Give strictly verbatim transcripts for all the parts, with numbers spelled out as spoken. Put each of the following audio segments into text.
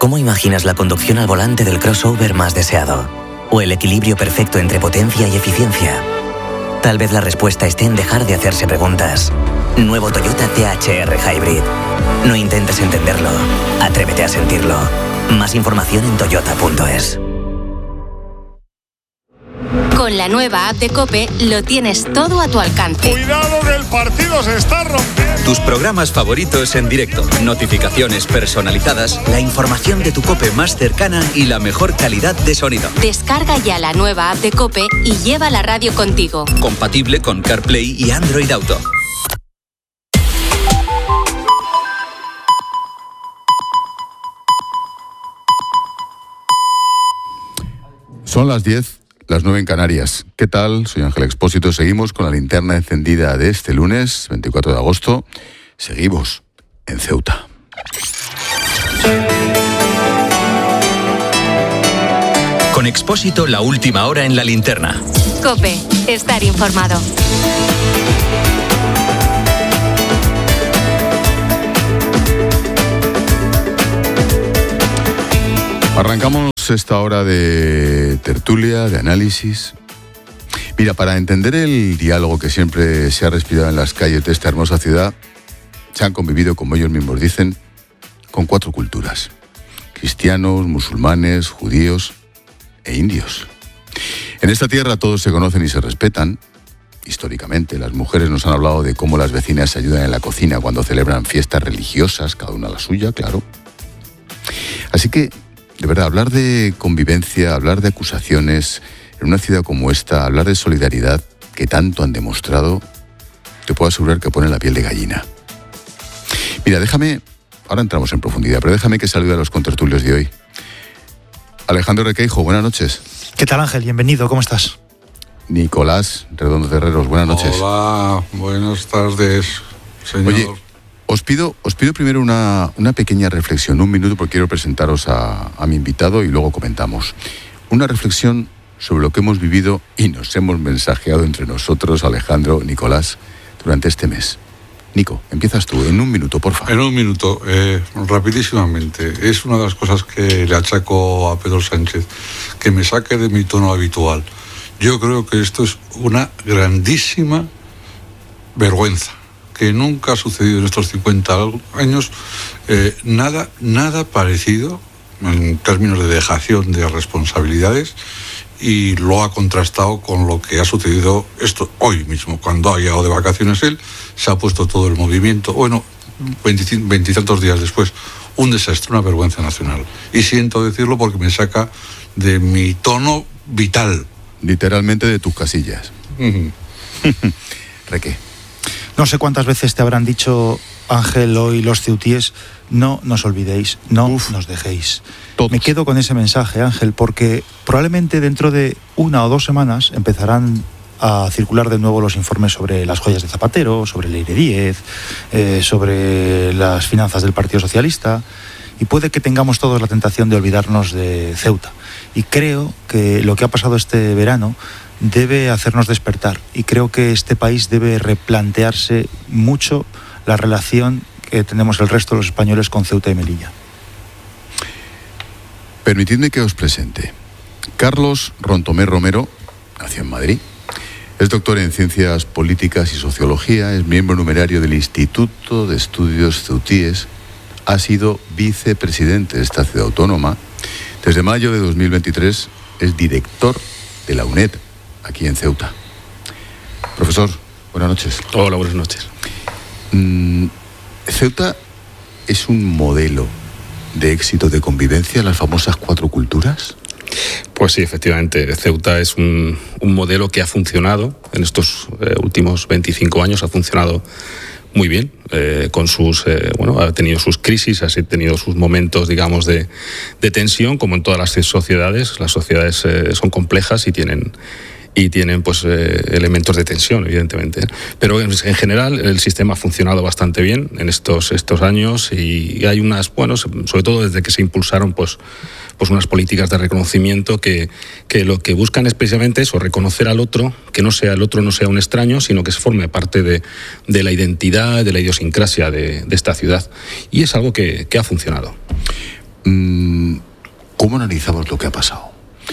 ¿Cómo imaginas la conducción al volante del crossover más deseado? ¿O el equilibrio perfecto entre potencia y eficiencia? Tal vez la respuesta esté en dejar de hacerse preguntas. Nuevo Toyota T H R Hybrid. No intentes entenderlo. Atrévete a sentirlo. Más información en toyota punto es. Con la nueva app de COPE lo tienes todo a tu alcance. ¡Cuidado que el partido se está rompiendo! Tus programas favoritos en directo, notificaciones personalizadas, la información de tu COPE más cercana y la mejor calidad de sonido. Descarga ya la nueva app de COPE y lleva la radio contigo. Compatible con CarPlay y Android Auto. Son las diez. Las nueve en Canarias. ¿Qué tal? Soy Ángel Expósito. Seguimos con la linterna encendida de este lunes, veinticuatro de agosto. Seguimos en Ceuta. Con Expósito, la última hora en la linterna. COPE, estar informado. Arrancamos esta hora de tertulia, de análisis. Mira, para entender el diálogo que siempre se ha respirado en las calles de esta hermosa ciudad, se han convivido, como ellos mismos dicen, con cuatro culturas: cristianos, musulmanes, judíos e indios. En esta tierra todos se conocen y se respetan. Históricamente, las mujeres nos han hablado de cómo las vecinas se ayudan en la cocina cuando celebran fiestas religiosas, cada una la suya, claro. Así que, de verdad, hablar de convivencia, hablar de acusaciones en una ciudad como esta, hablar de solidaridad que tanto han demostrado, te puedo asegurar que pone la piel de gallina. Mira, déjame, ahora entramos en profundidad, pero déjame que salude a los contertulios de hoy. Alejandro Requeijo, buenas noches. ¿Qué tal, Ángel? Bienvenido, ¿cómo estás? Nicolás Redondo Herreros, buenas noches. Hola, buenas tardes, señor. Oye, Os pido, os pido primero una, una pequeña reflexión, un minuto, porque quiero presentaros a, a mi invitado y luego comentamos. Una reflexión sobre lo que hemos vivido y nos hemos mensajeado entre nosotros, Alejandro, Nicolás, durante este mes. Nico, empiezas tú, en un minuto, por favor. En un minuto, eh, rapidísimamente. Es una de las cosas que le achaco a Pedro Sánchez, que me saque de mi tono habitual. Yo creo que esto es una grandísima vergüenza, que nunca ha sucedido en estos cincuenta años, eh, nada, nada parecido en términos de dejación de responsabilidades, y lo ha contrastado con lo que ha sucedido esto hoy mismo. Cuando ha llegado de vacaciones él, se ha puesto todo el movimiento, bueno, veintitantos días después, un desastre, una vergüenza nacional. Y siento decirlo porque me saca de mi tono vital. Literalmente de tus casillas. Uh-huh. Reque. No sé cuántas veces te habrán dicho, Ángel, hoy los ceutíes, no nos olvidéis, no Uf, nos dejéis. Todos. Me quedo con ese mensaje, Ángel, porque probablemente dentro de una o dos semanas empezarán a circular de nuevo los informes sobre las joyas de Zapatero, sobre Leire Díez, eh, sobre las finanzas del Partido Socialista, y puede que tengamos todos la tentación de olvidarnos de Ceuta. Y creo que lo que ha pasado este verano debe hacernos despertar, y creo que este país debe replantearse mucho la relación que tenemos el resto de los españoles con Ceuta y Melilla. Permitidme que os presente. Carlos Rontomé Romero nació en Madrid. Es doctor en Ciencias Políticas y Sociología, es miembro numerario del Instituto de Estudios Ceutíes, ha sido vicepresidente de esta ciudad autónoma. Desde mayo de dos mil veintitrés es director de la UNED, aquí en Ceuta. Profesor, buenas noches. Hola, buenas noches. Mm, ¿Ceuta es un modelo de éxito de convivencia, las famosas cuatro culturas? Pues sí, efectivamente. Ceuta es un, un modelo que ha funcionado en estos eh, últimos veinticinco años, ha funcionado muy bien, eh, con sus, eh, bueno, ha tenido sus crisis, ha tenido sus momentos, digamos, de, de tensión, como en todas las sociedades. Las sociedades eh, son complejas y tienen y tienen pues eh, elementos de tensión, evidentemente. Pero en, en general el sistema ha funcionado bastante bien en estos estos años, y hay unas, bueno, sobre todo desde que se impulsaron pues pues unas políticas de reconocimiento que, que lo que buscan es precisamente eso, reconocer al otro, que no sea el otro no sea un extraño, sino que se forme parte de, de la identidad, de la idiosincrasia de, de esta ciudad. Y es algo que, que ha funcionado. ¿Cómo analizamos lo que ha pasado?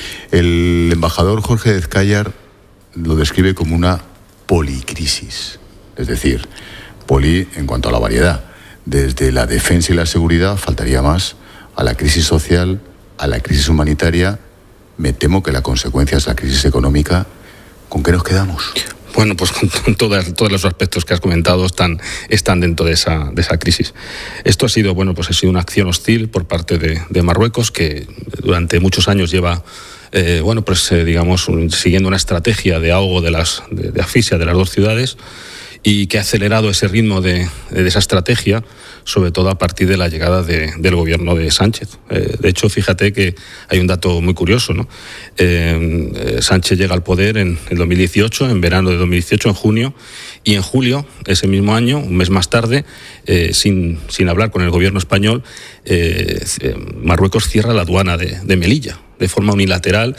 El embajador Jorge Ezcayar lo describe como una policrisis, es decir, poli en cuanto a la variedad, desde la defensa y la seguridad, faltaría más, a la crisis social, a la crisis humanitaria. Me temo que la consecuencia es la crisis económica. ¿Con qué nos quedamos? Bueno, pues con, con todas, todos los aspectos que has comentado están, están dentro de esa, de esa crisis. Esto ha sido, bueno, pues ha sido una acción hostil por parte de, de Marruecos, que durante muchos años lleva, eh, bueno, pues eh, digamos, un, siguiendo una estrategia de ahogo de las, de, de asfixia de las dos ciudades, y que ha acelerado ese ritmo de, de esa estrategia, sobre todo a partir de la llegada de, del gobierno de Sánchez. Eh, de hecho, fíjate que hay un dato muy curioso, ¿no? Eh, eh, Sánchez llega al poder en el dos mil dieciocho, en verano de dos mil dieciocho, en junio, y en julio, ese mismo año, un mes más tarde, eh, sin, sin hablar con el gobierno español, eh, Marruecos cierra la aduana de, de Melilla, de forma unilateral,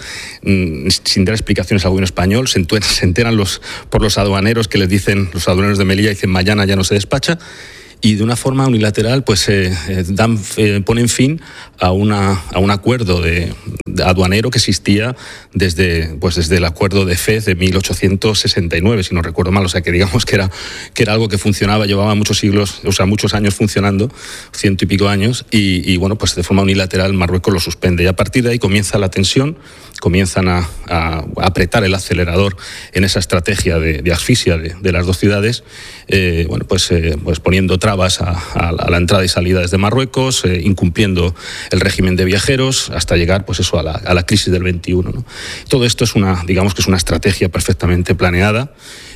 sin dar explicaciones al gobierno español. Se enteran los, por los aduaneros que les dicen, los aduaneros de Melilla dicen mañana ya no se despacha, y de una forma unilateral pues eh, dan, eh, ponen fin a, una, a un acuerdo de, de aduanero que existía desde, pues desde el acuerdo de Fez de mil ochocientos sesenta y nueve, si no recuerdo mal. O sea que digamos que era, que era algo que funcionaba, llevaba muchos siglos, o sea, muchos años funcionando, ciento y pico años, y, y bueno, pues de forma unilateral Marruecos lo suspende, y a partir de ahí comienza la tensión, comienzan a, a apretar el acelerador en esa estrategia de, de asfixia de, de las dos ciudades, eh, bueno, pues, eh, pues poniendo trabas a, a, a la entrada y salida desde Marruecos, eh, incumpliendo el régimen de viajeros, hasta llegar, pues eso, a la, a la crisis del veintiuno, ¿no? Todo esto es una, digamos que es una estrategia perfectamente planeada,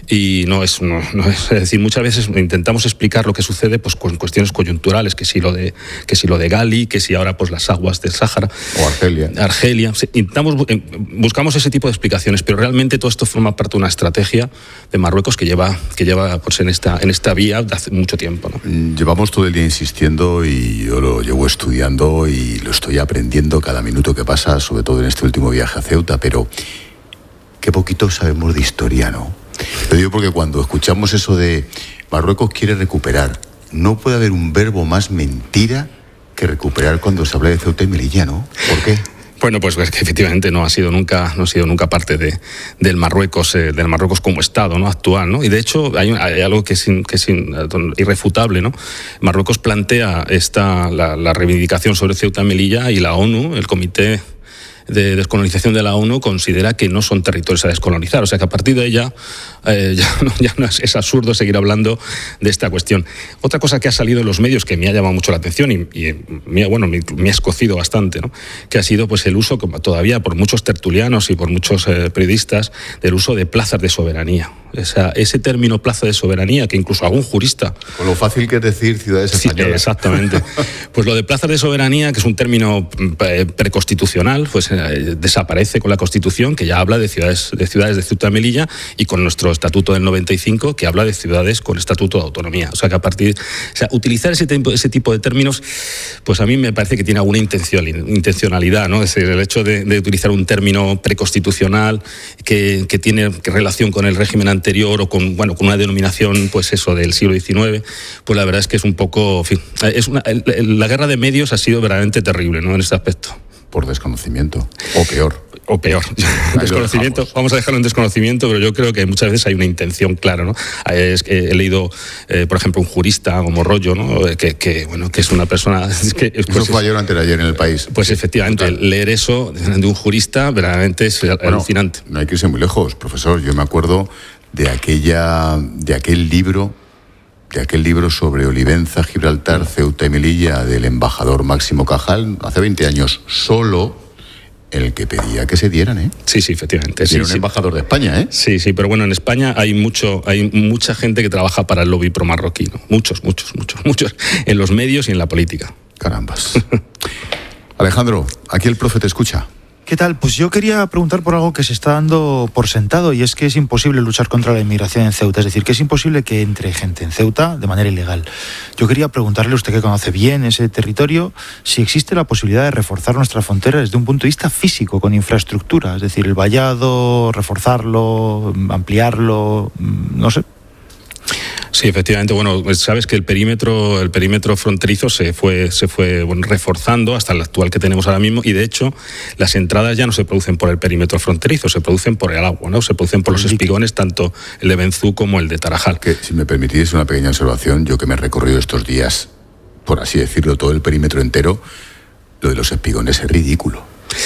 y no es, no, no es, es decir, muchas veces intentamos explicar lo que sucede pues con cuestiones coyunturales, que si lo de, que si lo de Gali, que si ahora pues las aguas del Sáhara o Argelia. Argelia. Intentamos, buscamos ese tipo de explicaciones, pero realmente todo esto forma parte de una estrategia de Marruecos que lleva, que lleva pues en esta, en esta vía de hace mucho tiempo, ¿no? Llevamos todo el día insistiendo, y yo lo llevo estudiando y lo estoy aprendiendo cada minuto que pasa, sobre todo en este último viaje a Ceuta, pero qué poquito sabemos de historia, ¿no? Lo digo porque cuando escuchamos eso de Marruecos quiere recuperar, no puede haber un verbo más mentira que recuperar cuando se habla de Ceuta y Melilla, ¿no? ¿Por qué? Bueno, pues es que efectivamente no ha sido nunca, no ha sido nunca parte de, del Marruecos, eh, del Marruecos como Estado, ¿no?, actual, ¿no? Y de hecho hay, hay algo que es, in, que es in, irrefutable, ¿no? Marruecos plantea esta la, la reivindicación sobre Ceuta y Melilla, y la ONU, el Comité de Descolonización de la ONU, considera que no son territorios a descolonizar. O sea que a partir de ella eh, ya, no, ya no es, es absurdo seguir hablando de esta cuestión. Otra cosa que ha salido en los medios que me ha llamado mucho la atención y, y me, bueno, me, me ha escocido bastante, ¿no?, que ha sido pues el uso, como todavía por muchos tertulianos y por muchos eh, periodistas, del uso de plazas de soberanía. O sea, ese término plaza de soberanía, que incluso algún jurista... Con lo fácil que es decir ciudades españolas. Sí, exactamente. Pues lo de plazas de soberanía, que es un término preconstitucional, pues eh, desaparece con la Constitución, que ya habla de ciudades de ciudades de Ceuta y Melilla, y con nuestro Estatuto del noventa y cinco, que habla de ciudades con estatuto de autonomía. O sea, que a partir... O sea, utilizar ese, tipo, ese tipo de términos, pues a mí me parece que tiene alguna intencionalidad, ¿no? Es decir, el hecho de, de utilizar un término preconstitucional que, que tiene relación con el régimen anterior, anterior o con, bueno, con una denominación, pues eso, del siglo diecinueve, pues la verdad es que es un poco, en fin, es una, la guerra de medios ha sido verdaderamente terrible, ¿no?, en este aspecto. Por desconocimiento, o peor. O peor. Desconocimiento, vamos a dejarlo en desconocimiento, pero yo creo que muchas veces hay una intención clara, ¿no? Es que he leído, eh, por ejemplo, un jurista como Rollo, ¿no?, que, que bueno, que es una persona... Que, pues, eso fue ayer o antes de ayer en el país. Pues efectivamente, total. Leer eso de un jurista verdaderamente es bueno, alucinante. No hay que irse muy lejos, profesor. Yo me acuerdo de aquella, de aquel libro, de aquel libro sobre Olivenza, Gibraltar, Ceuta y Melilla, del embajador Máximo Cajal, hace veinte años, solo el que pedía que se dieran, ¿eh? Sí, sí, efectivamente. Sí, era un sí. embajador de España, ¿eh? Sí, sí, pero bueno, en España hay mucho, hay mucha gente que trabaja para el lobby pro-marroquí, ¿no? Muchos, muchos, muchos, muchos, en los medios y en la política. Carambas. Alejandro, aquí el profe te escucha. ¿Qué tal? Pues yo quería preguntar por algo que se está dando por sentado, y es que es imposible luchar contra la inmigración en Ceuta, es decir, que es imposible que entre gente en Ceuta de manera ilegal. Yo quería preguntarle, usted que conoce bien ese territorio, si existe la posibilidad de reforzar nuestras fronteras desde un punto de vista físico, con infraestructura, es decir, el vallado, reforzarlo, ampliarlo, no sé. Sí, efectivamente. Bueno, sabes que el perímetro, el perímetro fronterizo se fue, se fue bueno, reforzando hasta el actual que tenemos ahora mismo, y de hecho las entradas ya no se producen por el perímetro fronterizo, se producen por el agua, ¿no? Se producen por los espigones, tanto el de Benzú como el de Tarajal. Que, si me permitís una pequeña observación, yo que me he recorrido estos días, por así decirlo, todo el perímetro entero, lo de los espigones es ridículo.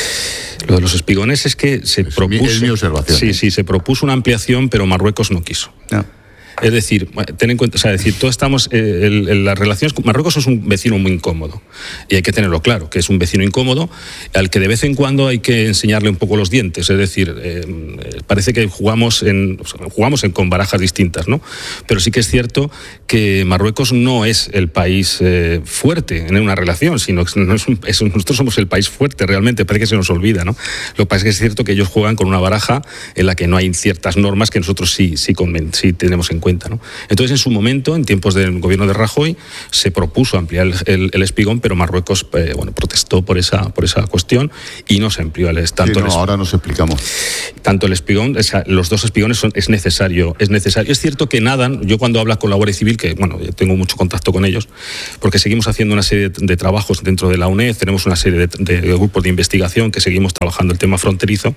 Lo de los espigones es que se es propuso. Mi, es mi observación. Sí, sí, se propuso una ampliación, pero Marruecos no quiso. No. Es decir, ten en cuenta, o sea, decir, todos estamos, eh, el, el, las relaciones con Marruecos es un vecino muy incómodo, y hay que tenerlo claro, que es un vecino incómodo al que de vez en cuando hay que enseñarle un poco los dientes. Es decir, eh, parece que jugamos en, o sea, jugamos en, con barajas distintas, ¿no? Pero sí que es cierto que Marruecos no es el país eh, fuerte en una relación, sino que no es un, es, nosotros somos el país fuerte realmente, parece que se nos olvida, ¿no? Lo que pasa es que es cierto que ellos juegan con una baraja en la que no hay ciertas normas que nosotros sí, sí, conven, sí tenemos en cuenta. ¿No? Entonces, en su momento, en tiempos del gobierno de Rajoy, se propuso ampliar el, el, el espigón, pero Marruecos eh, bueno, protestó por esa, por esa cuestión y no se amplió. El, tanto sí, no, el, ahora nos explicamos. Tanto el espigón, o sea, los dos espigones son, es necesario, es necesario. Es cierto que nadan, yo cuando hablo con la Guardia Civil, que bueno, yo tengo mucho contacto con ellos, porque seguimos haciendo una serie de, de trabajos dentro de la U N E D, tenemos una serie de, de, de grupos de investigación que seguimos trabajando el tema fronterizo.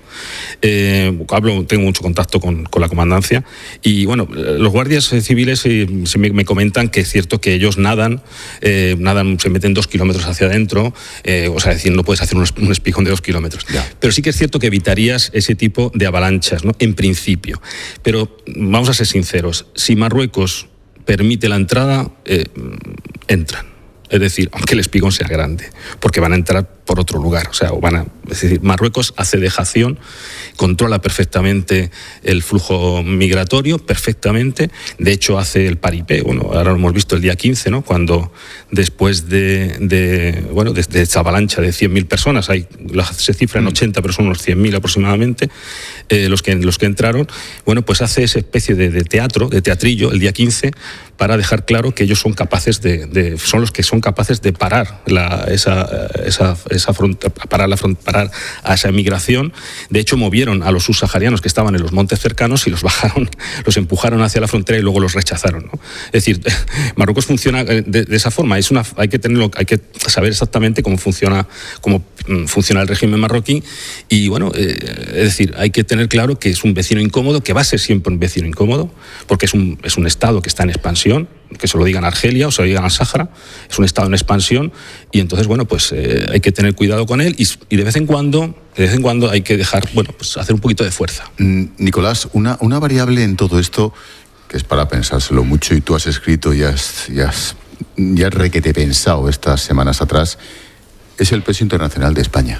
Eh, hablo, tengo mucho contacto con, con la comandancia y bueno, los guardias civiles eh, me, me comentan que es cierto que ellos nadan, eh, nadan, se meten dos kilómetros hacia adentro, eh, o sea, es decir, no puedes hacer un, un espigón de dos kilómetros. Ya. Pero sí que es cierto que evitarías ese tipo de avalanchas, ¿no? En principio. Pero vamos a ser sinceros, si Marruecos permite la entrada, eh, entran. Es decir, aunque el espigón sea grande, porque van a entrar por otro lugar, o sea, van a, es decir, Marruecos hace dejación, controla perfectamente el flujo migratorio, perfectamente, de hecho hace el paripé, bueno, ahora lo hemos visto el día quince, ¿no? Cuando después de, de bueno, de, de esa avalancha de cien mil personas, hay, se cifra en ochenta, pero son unos cien mil aproximadamente, eh, los, que, los que entraron, bueno, pues hace esa especie de, de teatro, de teatrillo, el día quince, para dejar claro que ellos son capaces de, de son los que son capaces de parar la, esa, esa esa front, parar, la front, parar a esa emigración. De hecho, movieron a los subsaharianos que estaban en los montes cercanos y los bajaron, los empujaron hacia la frontera y luego los rechazaron, ¿no? Es decir, Marruecos funciona de, de esa forma. Es una, hay que tenerlo, hay que saber exactamente cómo funciona, cómo funciona el régimen marroquí y bueno, eh, es decir, hay que tener claro que es un vecino incómodo, que va a ser siempre un vecino incómodo, porque es un, es un estado que está en expansión, que se lo digan a Argelia o se lo digan al Sáhara, es un estado en expansión y entonces, bueno, pues eh, hay que tener cuidado con él y, y de vez en cuando, de vez en cuando hay que dejar, bueno, pues hacer un poquito de fuerza. Nicolás, una, una variable en todo esto que es para pensárselo mucho y tú has escrito y has, y has, y has requete pensado estas semanas atrás, es el peso internacional de España.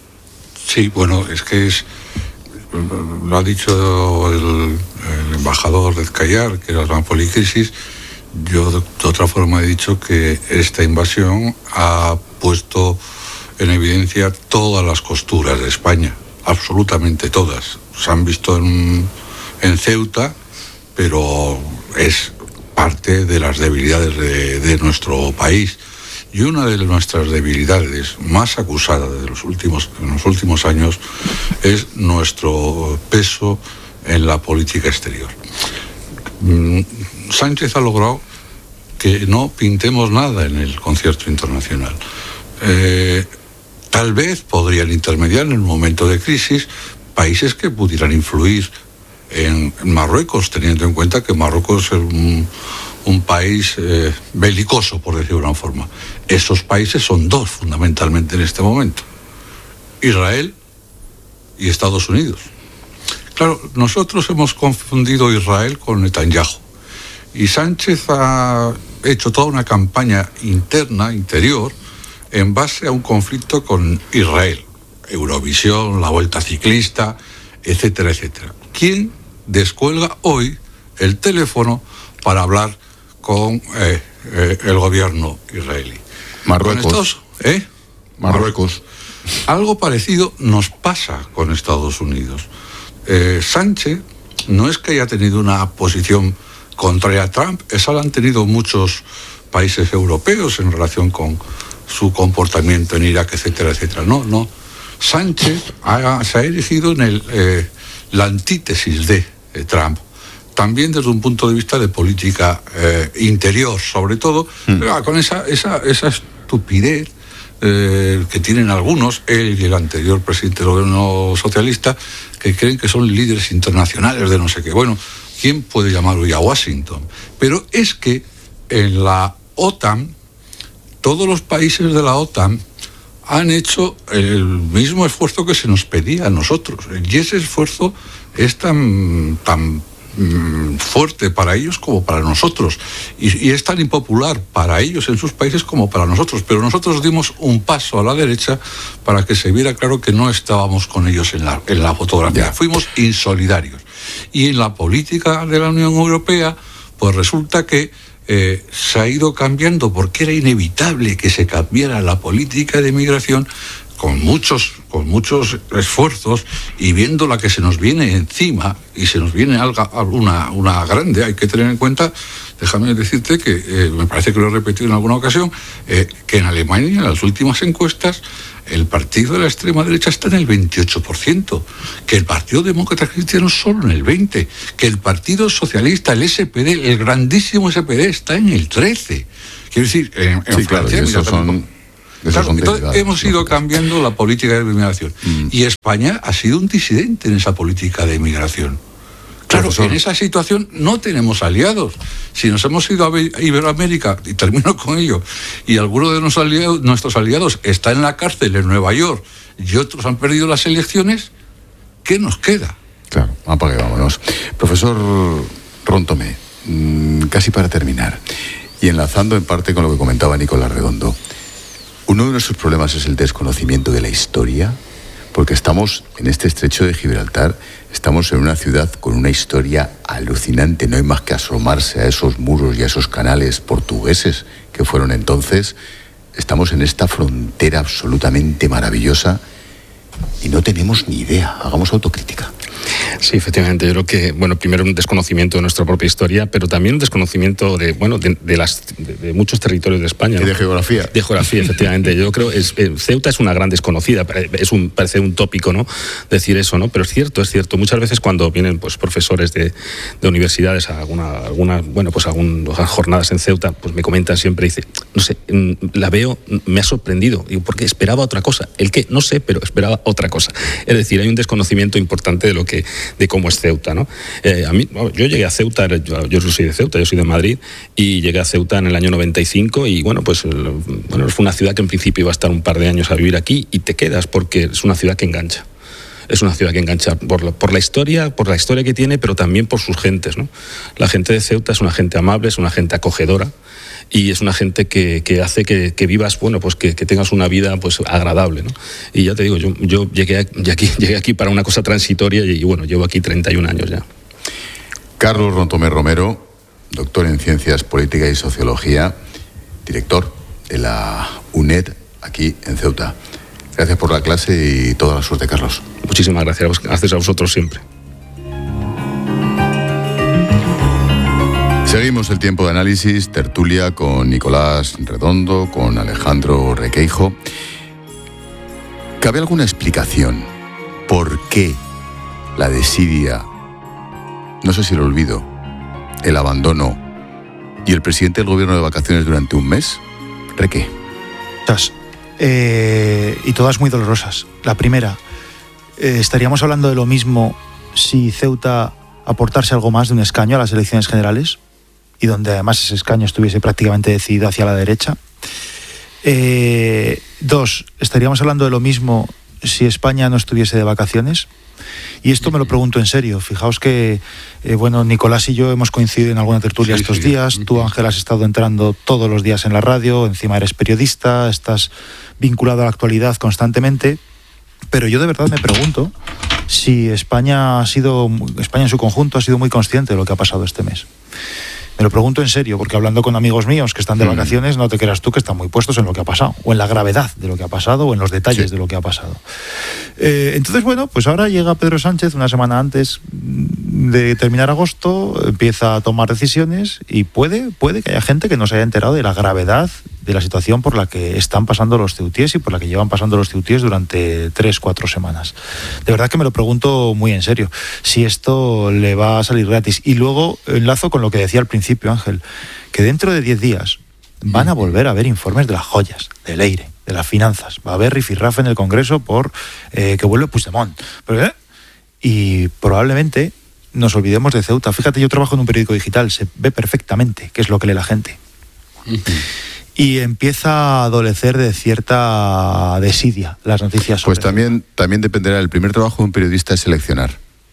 Sí, bueno, es que es, lo ha dicho el, el embajador de Cayar, que era la policrisis. Yo de otra forma he dicho que esta invasión ha puesto en evidencia todas las costuras de España, absolutamente todas. Se han visto en, en Ceuta, pero es parte de las debilidades de, de nuestro país. Y una de nuestras debilidades más acusadas de los últimos, en los últimos años es nuestro peso en la política exterior. Sánchez ha logrado que no pintemos nada en el concierto internacional. Eh, tal vez podrían intermediar en un momento de crisis países que pudieran influir en Marruecos, teniendo en cuenta que Marruecos es un, un país eh, belicoso, por decirlo de una forma. Esos países son dos, fundamentalmente, en este momento: Israel y Estados Unidos. Claro, nosotros hemos confundido Israel con Netanyahu. Y Sánchez ha hecho toda una campaña interna, interior, en base a un conflicto con Israel. Eurovisión, la Vuelta Ciclista, etcétera, etcétera. ¿Quién descuelga hoy el teléfono para hablar con eh, eh, el gobierno israelí? Marruecos. Estos, ¿eh? Marruecos. Algo parecido nos pasa con Estados Unidos. Eh, Sánchez no es que haya tenido una posición contraria a Trump, esa la han tenido muchos países europeos en relación con su comportamiento en Irak, etcétera, etcétera. No, no. Sánchez ha, se ha erigido en el, eh, la antítesis de, de Trump. también desde un punto de vista de política eh, interior, sobre todo, mm. pero, con esa, esa, esa estupidez eh, que tienen algunos, él y el anterior presidente del gobierno socialista, que creen que son líderes internacionales de no sé qué. Bueno, ¿quién puede llamar hoy a Washington? Pero es que en la OTAN, todos los países de la OTAN han hecho el mismo esfuerzo que se nos pedía a nosotros. Y ese esfuerzo es tan, tan fuerte para ellos como para nosotros. Y, y es tan impopular para ellos en sus países como para nosotros. Pero nosotros dimos un paso a la derecha para que se viera claro que no estábamos con ellos en la, en la fotografía. Ya. Fuimos insolidarios. Y en la política de la Unión Europea, pues resulta que Eh, se ha ido cambiando porque era inevitable que se cambiara la política de migración con muchos, con muchos esfuerzos y viendo la que se nos viene encima y se nos viene algo, una, una grande. Hay que tener en cuenta, déjame decirte que, eh, me parece que lo he repetido en alguna ocasión, eh, que en Alemania, en las últimas encuestas, el partido de la extrema derecha está en el veintiocho por ciento, que el Partido Demócrata Cristiano solo en el veinte por ciento, que el Partido Socialista, el S P D, el grandísimo S P D, está en el trece por ciento. Quiero decir, en, en sí, Francia... Claro, son, claro, entonces hemos ido cambiando la política de inmigración. Mm. Y España ha sido un disidente en esa política de inmigración. Claro, en esa situación no tenemos aliados. Si nos hemos ido a Iberoamérica, y termino con ello, y alguno de nuestros aliados, nuestros aliados está en la cárcel en Nueva York y otros han perdido las elecciones, ¿qué nos queda? Claro, apague, vámonos. Profesor Rontomé, casi para terminar, y enlazando en parte con lo que comentaba Nicolás Redondo, uno de nuestros problemas es el desconocimiento de la historia, porque estamos en este estrecho de Gibraltar, estamos en una ciudad con una historia alucinante, no hay más que asomarse a esos muros y a esos canales portugueses que fueron entonces. Estamos en esta frontera absolutamente maravillosa y no tenemos ni idea. Hagamos autocrítica. Sí, efectivamente. Yo creo que, bueno, primero un desconocimiento de nuestra propia historia, pero también un desconocimiento de, bueno, de, de las de, de muchos territorios de España, ¿no? Y de geografía. De geografía, efectivamente. Yo creo que eh, Ceuta es una gran desconocida. Es un, parece un tópico, ¿no?, decir eso, ¿no? Pero es cierto, es cierto. Muchas veces cuando vienen, pues, profesores de, de universidades a alguna, alguna, bueno, pues, a algunas jornadas en Ceuta, pues me comentan siempre, dice, no sé, la veo, me ha sorprendido. Digo, porque esperaba otra cosa. ¿El qué? No sé, pero esperaba otra cosa. Es decir, hay un desconocimiento importante de lo que de cómo es Ceuta, ¿no? Eh, a mí, yo llegué a Ceuta, yo, yo soy de Ceuta, yo soy de Madrid, y llegué a Ceuta en el año noventa y cinco y bueno, pues bueno, fue una ciudad que en principio iba a estar un par de años a vivir aquí y te quedas porque es una ciudad que engancha. Es una ciudad que engancha por la, por la historia, por la historia que tiene, pero también por sus gentes, ¿no? La gente de Ceuta es una gente amable, es una gente acogedora y es una gente que, que hace que, que vivas, bueno, pues que, que tengas una vida pues agradable, ¿no? Y ya te digo, yo, yo llegué, aquí, llegué aquí para una cosa transitoria y, y bueno, llevo aquí treinta y un años ya. Carlos Rontomé Romero, doctor en Ciencias Políticas y Sociología, director de la UNED aquí en Ceuta. Gracias por la clase y toda la suerte, Carlos. Muchísimas gracias. Gracias a vosotros siempre. Seguimos el tiempo de análisis, tertulia con Nicolás Redondo, con Alejandro Requeijo. ¿Cabe alguna explicación por qué la desidia, no sé si lo olvido, el abandono y el presidente del gobierno de vacaciones durante un mes? ¿Reque? Eh, y todas muy dolorosas. La primera, eh, ¿estaríamos hablando de lo mismo si Ceuta aportase algo más de un escaño a las elecciones generales? Y donde además ese escaño estuviese prácticamente decidido hacia la derecha. Eh, dos, ¿estaríamos hablando de lo mismo si España no estuviese de vacaciones? Y esto me lo pregunto en serio. Fijaos que, eh, bueno, Nicolás y yo hemos coincidido en alguna tertulia sí, estos sí, días. Sí. Tú, Ángel, has estado entrando todos los días en la radio, encima eres periodista, estás vinculado a la actualidad constantemente. Pero yo de verdad me pregunto si España ha sido, España en su conjunto ha sido muy consciente de lo que ha pasado este mes. Me lo pregunto en serio, porque hablando con amigos míos que están de vacaciones, no te creas tú que están muy puestos en lo que ha pasado, o en la gravedad de lo que ha pasado, o en los detalles sí. de lo que ha pasado. Eh, entonces, bueno, pues ahora llega Pedro Sánchez una semana antes de terminar agosto, empieza a tomar decisiones y puede, puede que haya gente que no se haya enterado de la gravedad de la situación por la que están pasando los ceutíes y por la que llevan pasando los ceutíes durante tres, cuatro semanas. De verdad que me lo pregunto muy en serio, si esto le va a salir gratis. Y luego enlazo con lo que decía al principio, Ángel, que dentro de diez días van a volver a haber informes de las joyas, del Eire, de las finanzas. Va a haber rifirrafe en el Congreso por eh, que vuelve Puigdemont. Pero, ¿eh? Y probablemente nos olvidemos de Ceuta. Fíjate, yo trabajo en un periódico digital, se ve perfectamente qué es lo que lee la gente. Uh-huh. Y empieza a adolecer de cierta desidia las noticias sobre Pues también, también dependerá, el primer trabajo de un periodista es seleccionar.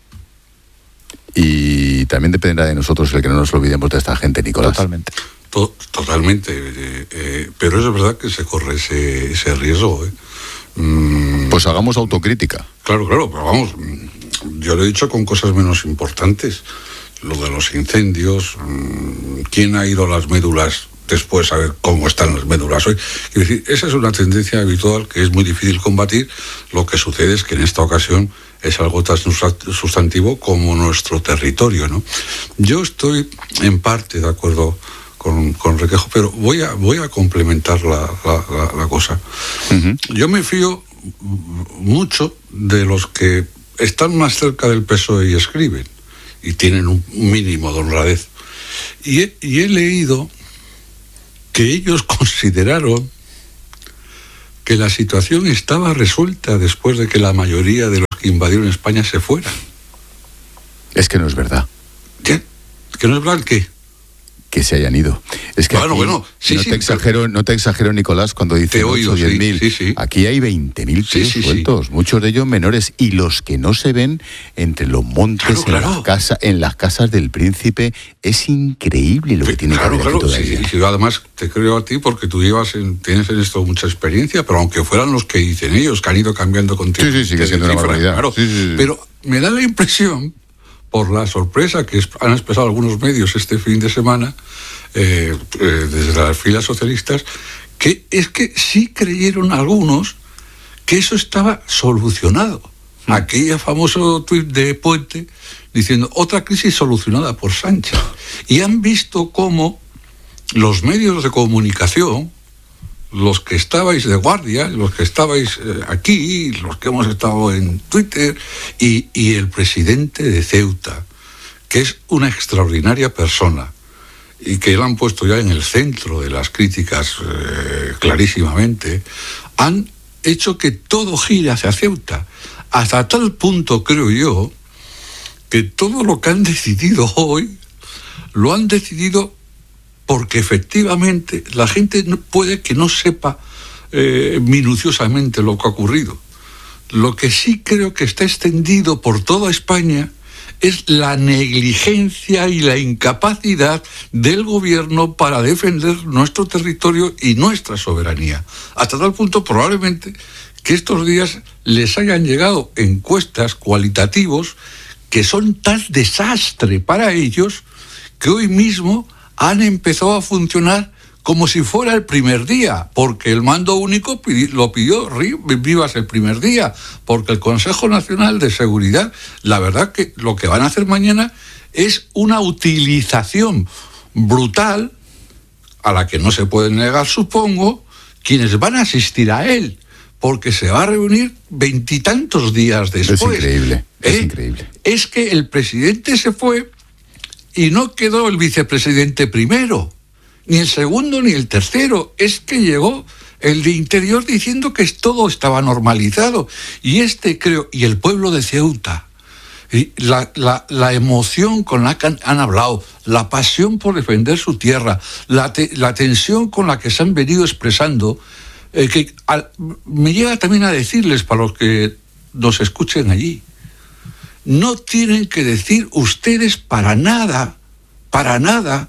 Y también dependerá de nosotros el que no nos olvidemos de esta gente, Nicolás. Totalmente. Totalmente, eh, eh, pero es verdad que se corre ese, ese riesgo. Eh. Mm, pues hagamos autocrítica. Claro, claro, pero vamos, yo lo he dicho con cosas menos importantes. Lo de los incendios, mmm, ¿quién ha ido a las médulas después a ver cómo están las médulas hoy? Es decir, esa es una tendencia habitual que es muy difícil combatir. Lo que sucede es que en esta ocasión es algo tan sustantivo como nuestro territorio, ¿no? Yo estoy en parte de acuerdo Con, con Requejo, pero voy a voy a complementar la, la, la, la cosa. Uh-huh. Yo me fío mucho de los que están más cerca del P S O E y escriben, y tienen un mínimo de honradez. Y he, y he leído que ellos consideraron que la situación estaba resuelta después de que la mayoría de los que invadieron España se fueran. Es que no es verdad. ¿Qué? ¿Que no es verdad qué? Que se hayan ido. Es que bueno, bueno, sí, no, sí, te exagero, pero... no te exagero, Nicolás, cuando dice ocho o diez mil. Sí, sí. Aquí hay veinte mil tíos sí, sí, sueltos, sí. Muchos de ellos menores, y los que no se ven entre los montes, claro, en, claro. Las casa, en las casas del príncipe. Es increíble lo que tiene claro, que haber claro, aquí todavía. Sí, sí, además te creo a ti porque tú llevas en, tienes en esto mucha experiencia, pero aunque fueran los que dicen ellos, que han ido cambiando contigo. Sí, sí, sigue siendo una barbaridad. Claro, sí, sí, sí. Pero me da la impresión, por la sorpresa que han expresado algunos medios este fin de semana, Eh, eh, desde las filas socialistas, que es que sí creyeron algunos que eso estaba solucionado. Mm. Aquella famoso tuit de Puente diciendo otra crisis solucionada por Sánchez. Y han visto cómo los medios de comunicación, los que estabais de guardia, los que estabais eh, aquí, los que hemos estado en Twitter, y, y el presidente de Ceuta, que es una extraordinaria persona, y que lo han puesto ya en el centro de las críticas eh, clarísimamente, han hecho que todo gire hacia Ceuta, hasta tal punto, creo yo, que todo lo que han decidido hoy, lo han decidido porque efectivamente la gente no, puede que no sepa eh, minuciosamente lo que ha ocurrido. Lo que sí creo que está extendido por toda España es la negligencia y la incapacidad del gobierno para defender nuestro territorio y nuestra soberanía. Hasta tal punto, probablemente, que estos días les hayan llegado encuestas cualitativos que son tal desastre para ellos que hoy mismo han empezado a funcionar como si fuera el primer día, porque el mando único lo pidió Rivas el primer día, porque el Consejo Nacional de Seguridad, la verdad que lo que van a hacer mañana es una utilización brutal, a la que no se puede negar, supongo, quienes van a asistir a él, porque se va a reunir veintitantos días después. Es increíble, ¿Eh? es increíble. Es que el presidente se fue y no quedó el vicepresidente primero, ni el segundo ni el tercero. Es que llegó el de Interior diciendo que todo estaba normalizado. Y este creo, y el pueblo de Ceuta, y la, la, la emoción con la que han, han hablado, la pasión por defender su tierra, la, te, la tensión con la que se han venido expresando, eh, que al, me llega también a decirles, para los que nos escuchen allí, no tienen que decir ustedes para nada, para nada,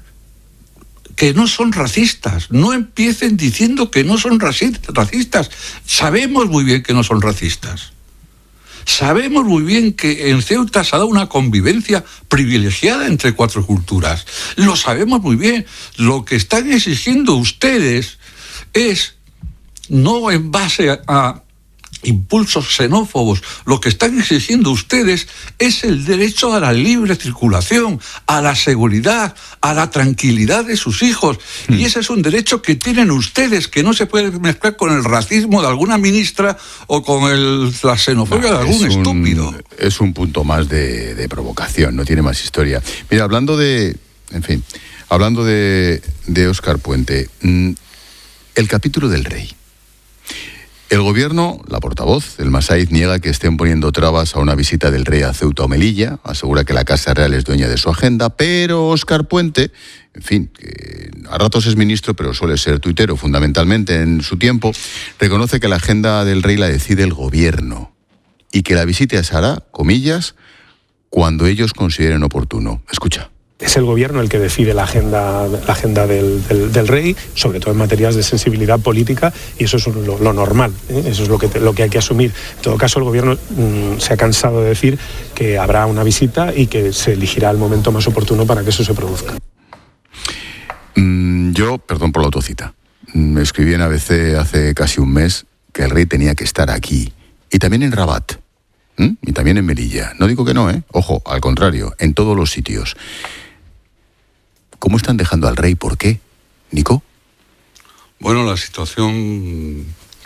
que no son racistas. No empiecen diciendo que no son racistas. Sabemos muy bien que no son racistas. Sabemos muy bien que en Ceuta se ha dado una convivencia privilegiada entre cuatro culturas. Lo sabemos muy bien. Lo que están exigiendo ustedes es, no en base a, impulsos xenófobos. Lo que están exigiendo ustedes es el derecho a la libre circulación, a la seguridad, a la tranquilidad de sus hijos. Mm. Y ese es un derecho que tienen ustedes, que no se puede mezclar con el racismo de alguna ministra o con el, la xenofobia no, de algún es un, estúpido. Es un punto más de, de provocación, no tiene más historia. Mira, hablando de... En fin, hablando de, de Óscar Puente, mmm, el capítulo del rey. El gobierno, la portavoz, el Masaiz, niega que estén poniendo trabas a una visita del rey a Ceuta o Melilla, asegura que la Casa Real es dueña de su agenda, pero Óscar Puente, en fin, que a ratos es ministro, pero suele ser tuitero fundamentalmente en su tiempo, reconoce que la agenda del rey la decide el gobierno y que la visita se hará, comillas, cuando ellos consideren oportuno. Escucha. Es el gobierno el que decide la agenda, la agenda del, del, del rey, sobre todo en materias de sensibilidad política, y eso es lo, lo normal, ¿eh? Eso es lo que, te, lo que hay que asumir. En todo caso, el gobierno mmm, se ha cansado de decir que habrá una visita y que se elegirá el momento más oportuno para que eso se produzca. Mm, yo, perdón por la autocita, me escribí en A B C hace casi un mes que el rey tenía que estar aquí, y también en Rabat, ¿Mm? y también en Melilla. No digo que no, ¿eh? Ojo, al contrario, en todos los sitios. ¿Cómo están dejando al rey? ¿Por qué? ¿Nico? Bueno, la situación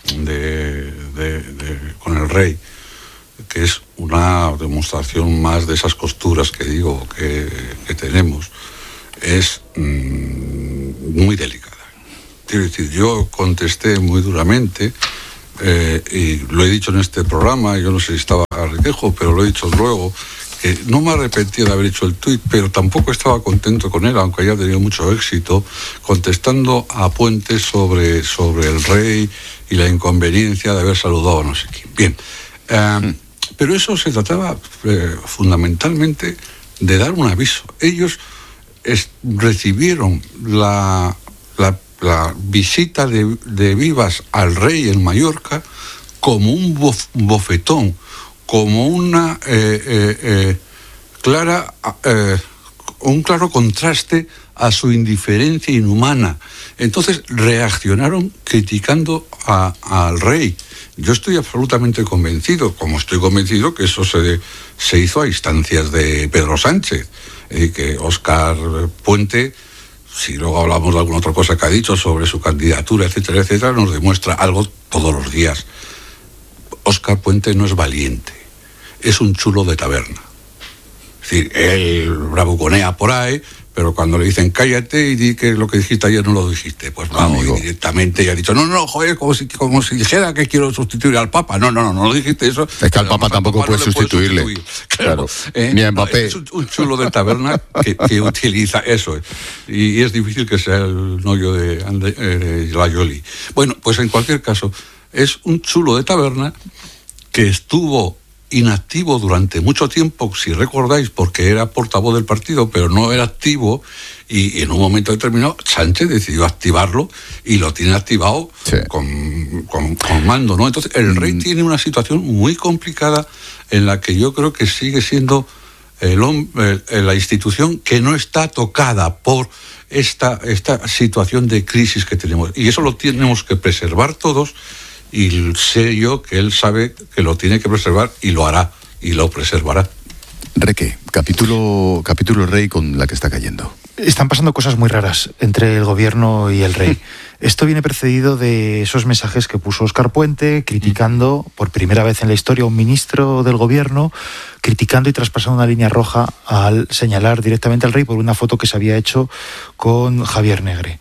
de, de, de, con el rey, que es una demostración más de esas costuras que digo que, que tenemos, es mmm, muy delicada. Quiero decir, yo contesté muy duramente, eh, y lo he dicho en este programa, yo no sé si estaba a Requejo, pero lo he dicho luego, que no me arrepentí de haber hecho el tuit, pero tampoco estaba contento con él, aunque haya tenido mucho éxito, contestando a Puente sobre, sobre el rey y la inconveniencia de haber saludado a no sé quién. Bien, eh, mm. pero eso se trataba eh, fundamentalmente de dar un aviso. Ellos es, recibieron la, la, la visita de, de Vivas al rey en Mallorca como un bof, bofetón, como una eh, eh, eh, clara, eh, un claro contraste a su indiferencia inhumana. Entonces reaccionaron criticando a, al rey. Yo estoy absolutamente convencido, como estoy convencido que eso se, se hizo a instancias de Pedro Sánchez, y que Óscar Puente, si luego hablamos de alguna otra cosa que ha dicho sobre su candidatura, etcétera, etcétera, nos demuestra algo todos los días. Óscar Puente no es valiente, es un chulo de taberna. Es decir, él bravuconea por ahí, pero cuando le dicen cállate y di que lo que dijiste ayer no lo dijiste, pues vamos, y directamente y ha dicho, no, no, joder, como si, como si dijera que quiero sustituir al Papa. No, no, no, no lo dijiste eso. Es que al Papa tampoco puede sustituirle. Puede sustituir. Claro, claro. Eh, Ni a Mbappé. No, es un, un chulo de taberna que, que utiliza eso. Y, y es difícil que sea el novio de, Ande, eh, de la Yoli. Bueno, pues en cualquier caso, es un chulo de taberna que estuvo inactivo durante mucho tiempo, si recordáis, porque era portavoz del partido, pero no era activo, y, y en un momento determinado Sánchez decidió activarlo y lo tiene activado sí. con, con, con mando, ¿no? Entonces el rey mm. tiene una situación muy complicada en la que yo creo que sigue siendo el, el, la institución que no está tocada por esta, esta situación de crisis que tenemos, y eso lo tenemos que preservar todos. Y sé yo que él sabe que lo tiene que preservar y lo hará, y lo preservará. Reque, capítulo, capítulo rey con la que está cayendo. Están pasando cosas muy raras entre el gobierno y el rey. Esto viene precedido de esos mensajes que puso Óscar Puente, criticando por primera vez en la historia a un ministro del gobierno, criticando y traspasando una línea roja al señalar directamente al rey por una foto que se había hecho con Javier Negre.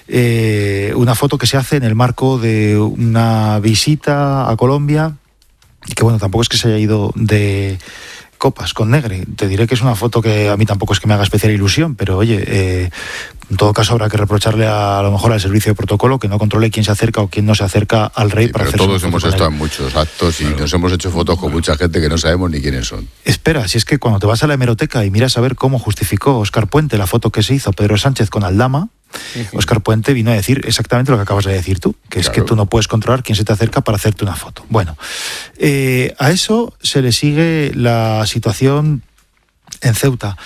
Eh, una foto que se hace en el marco de una visita a Colombia, y que bueno, tampoco es que se haya ido de copas con Negre. Te diré que es una foto que a mí tampoco es que me haga especial ilusión, pero oye, eh, en todo caso habrá que reprocharle a, a lo mejor al servicio de protocolo que no controle quién se acerca o quién no se acerca al rey. Sí, para pero todos hemos estado en muchos actos y claro. nos hemos hecho fotos con mucha gente que no sabemos ni quiénes son. Espera, si es que cuando te vas a la hemeroteca y miras a ver cómo justificó Óscar Puente la foto que se hizo Pedro Sánchez con Aldama, Uh-huh. Óscar Puente vino a decir exactamente lo que acabas de decir tú, que es claro. que tú no puedes controlar quién se te acerca para hacerte una foto. Bueno, eh, a eso se le sigue la situación en Ceuta.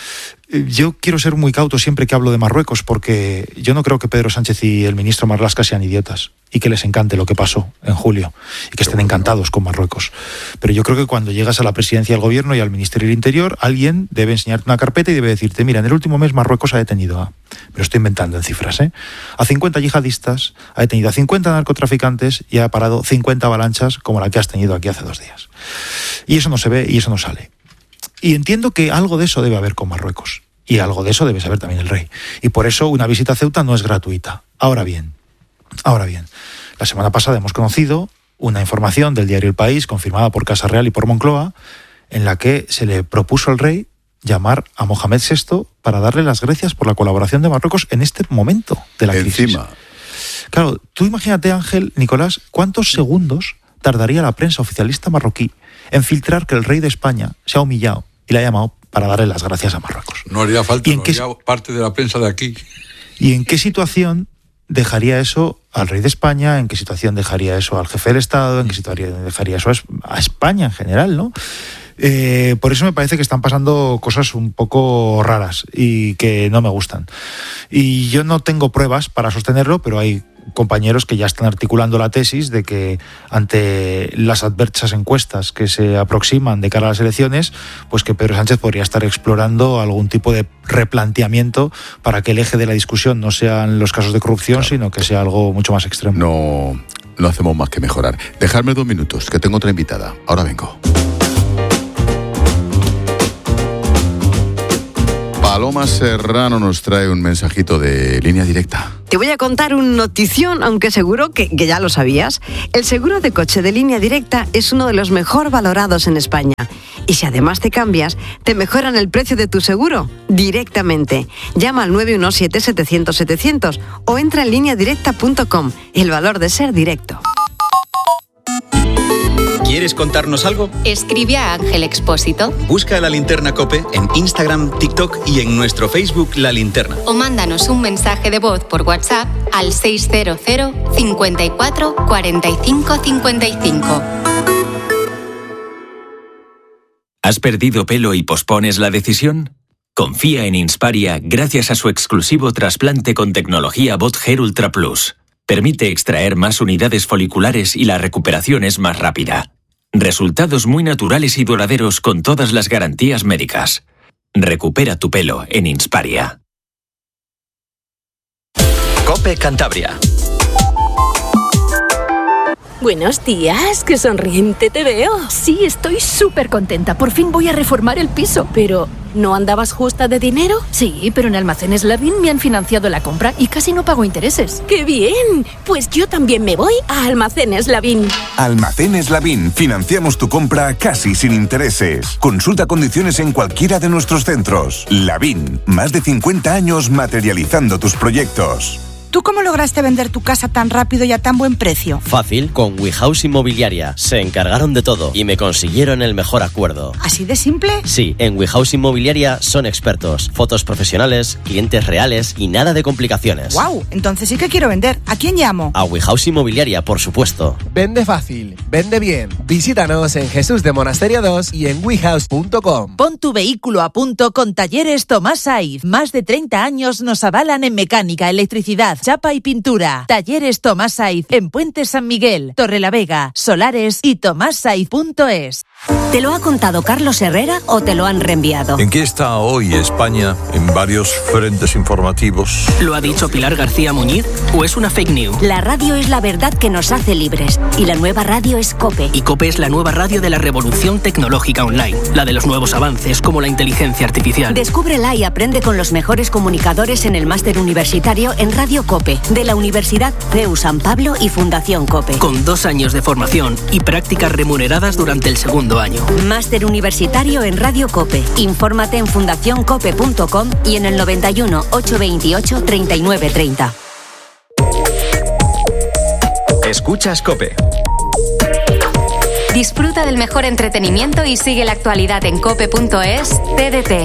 yo quiero ser muy cauto siempre que hablo de Marruecos, porque yo no creo que Pedro Sánchez y el ministro Marlaska sean idiotas y que les encante lo que pasó en julio y que estén encantados con Marruecos. Pero yo creo que cuando llegas a la presidencia del gobierno y al Ministerio del Interior, alguien debe enseñarte una carpeta y debe decirte, mira, en el último mes Marruecos ha detenido a, me lo estoy inventando en cifras, ¿eh? a cincuenta yihadistas, ha detenido a cincuenta narcotraficantes y ha parado cincuenta avalanchas como la que has tenido aquí hace dos días. Y eso no se ve y eso no sale. Y entiendo que algo de eso debe haber con Marruecos. Y algo de eso debe saber también el rey. Y por eso una visita a Ceuta no es gratuita. Ahora bien, ahora bien, la semana pasada hemos conocido una información del diario El País, confirmada por Casa Real y por Moncloa, en la que se le propuso al rey llamar a Mohamed sexto para darle las gracias por la colaboración de Marruecos en este momento de la crisis. Encima. Claro, tú imagínate, Ángel, Nicolás, cuántos segundos tardaría la prensa oficialista marroquí en filtrar que el rey de España se ha humillado y le ha llamado para darle las gracias a Marruecos. No haría falta, ¿Y en no qué, haría parte de la prensa de aquí. ¿Y en qué situación dejaría eso al rey de España? ¿En qué situación dejaría eso al jefe del Estado? ¿En qué situación dejaría eso a España en general, no? Eh, por eso me parece que están pasando cosas un poco raras y que no me gustan. Y yo no tengo pruebas para sostenerlo, pero hay compañeros que ya están articulando la tesis de que ante las adversas encuestas que se aproximan de cara a las elecciones, pues que Pedro Sánchez podría estar explorando algún tipo de replanteamiento para que el eje de la discusión no sean los casos de corrupción, claro, sino que sea algo mucho más extremo. No, no hacemos más que mejorar. Dejadme dos minutos, que tengo otra invitada. Ahora vengo. Paloma Serrano nos trae un mensajito de Línea Directa. Te voy a contar un notición, aunque seguro que, que ya lo sabías. El seguro de coche de Línea Directa es uno de los mejor valorados en España. Y si además te cambias, te mejoran el precio de tu seguro directamente. Llama al nueve uno siete, setecientos, setecientos o entra en línea directa punto com. El valor de ser directo. ¿Quieres contarnos algo? Escribe a Ángel Expósito. Busca La Linterna COPE en Instagram, TikTok y en nuestro Facebook La Linterna. O mándanos un mensaje de voz por WhatsApp al seis cero cero, cinco cuatro, cuatro cinco cinco cinco. ¿Has perdido pelo y pospones la decisión? Confía en Insparia gracias a su exclusivo trasplante con tecnología Bot Hair Ultra Plus. Permite extraer más unidades foliculares y la recuperación es más rápida. Resultados muy naturales y duraderos con todas las garantías médicas. Recupera tu pelo en Insparia. COPE Cantabria. Buenos días, qué sonriente te veo. Sí, estoy súper contenta. Por fin voy a reformar el piso. Pero, ¿no andabas justa de dinero? Sí, pero en Almacenes Lavín me han financiado la compra y casi no pago intereses. ¡Qué bien! Pues yo también me voy a Almacenes Lavín. Almacenes Lavín. Financiamos tu compra casi sin intereses. Consulta condiciones en cualquiera de nuestros centros. Lavín. Más de cincuenta años materializando tus proyectos. ¿Tú cómo lograste vender tu casa tan rápido y a tan buen precio? Fácil, con WeHouse Inmobiliaria. Se encargaron de todo y me consiguieron el mejor acuerdo. ¿Así de simple? Sí, en WeHouse Inmobiliaria son expertos. Fotos profesionales, clientes reales y nada de complicaciones. ¡Guau! Entonces sí que quiero vender. ¿A quién llamo? A WeHouse Inmobiliaria, por supuesto. Vende fácil, vende bien. Visítanos en Jesús de Monasterio dos y en wehouse punto com. Pon tu vehículo a punto con Talleres Tomás Saiz. Más de treinta años nos avalan en mecánica, electricidad, chapa y pintura. Talleres Tomás Saiz en Puente San Miguel, Torrelavega, Solares y tomás saiz punto es. ¿Te lo ha contado Carlos Herrera o te lo han reenviado? ¿En qué está hoy España en varios frentes informativos? ¿Lo ha dicho Pilar García Muñiz o es una fake news? La radio es la verdad que nos hace libres y la nueva radio es COPE. Y COPE es la nueva radio de la revolución tecnológica online, la de los nuevos avances como la inteligencia artificial. Descúbrela y aprende con los mejores comunicadores en el máster universitario en Radio COPE de la Universidad C E U San Pablo y Fundación COPE. Con dos años de formación y prácticas remuneradas durante el segundo año. Máster universitario en Radio COPE. Infórmate en fundación cope punto com y en el noventa y uno, ochocientos veintiocho, treinta y nueve treinta. Escuchas COPE. Disfruta del mejor entretenimiento y sigue la actualidad en cope punto es. T D T.